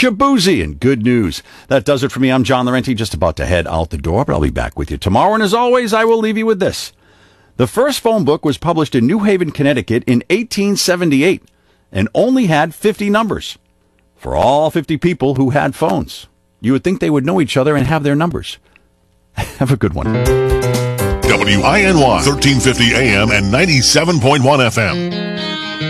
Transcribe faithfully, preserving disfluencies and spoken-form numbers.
Shabuzi and good news. That does it for me. I'm John Laurenti, just about to head out the door, but I'll be back with you tomorrow. And as always, I will leave you with this. The first phone book was published in New Haven, Connecticut in eighteen seventy-eight and only had fifty numbers for all fifty people who had phones. You would think they would know each other and have their numbers. Have a good one. W I N Y, thirteen fifty A M and ninety-seven point one F M.